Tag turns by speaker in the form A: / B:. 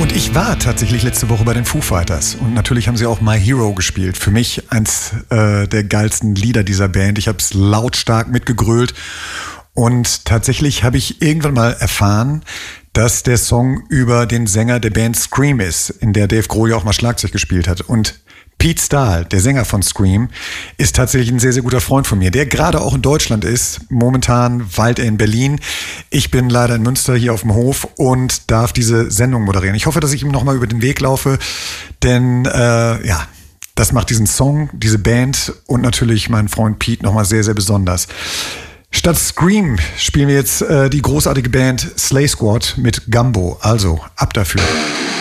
A: Und ich war tatsächlich letzte Woche bei den Foo Fighters und natürlich haben sie auch My Hero gespielt. Für mich eins der geilsten Lieder dieser Band. Ich habe es lautstark mitgegrölt und tatsächlich habe ich irgendwann mal erfahren, dass der Song über den Sänger der Band Scream ist, in der Dave Grohl ja auch mal Schlagzeug gespielt hat. Und Pete Stahl, der Sänger von Scream, ist tatsächlich ein sehr, sehr guter Freund von mir, der gerade auch in Deutschland ist. Momentan weilt er in Berlin. Ich bin leider in Münster hier auf dem Hof und darf diese Sendung moderieren. Ich hoffe, dass ich ihm nochmal über den Weg laufe, denn das macht diesen Song, diese Band und natürlich meinen Freund Pete nochmal sehr, sehr besonders. Statt Scream spielen wir jetzt die großartige Band Slay Squad mit Gumbo. Also, ab dafür.